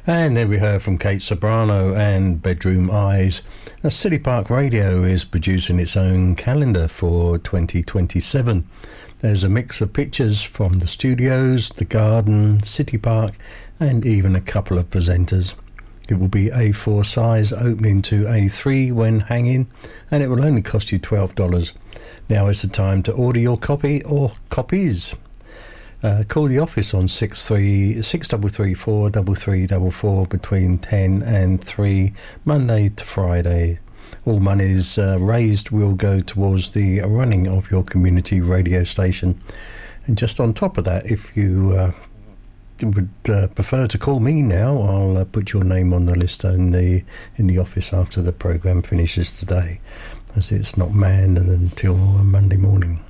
And there we heard from Kate Sobrano and Bedroom Eyes. Now, City Park Radio is producing its own calendar for 2027. There's a mix of pictures from the studios, the garden, City Park, and even a couple of presenters. It will be A4 size, opening to A3 when hanging, and it will only cost you $12. Now is the time to order your copy or copies. Call the office on 6334 between 10 and 3, Monday to Friday. All monies raised will go towards the running of your community radio station. And just on top of that, if you would prefer to call me now, I'll put your name on the list in the office after the programme finishes today, as it's not manned until Monday morning.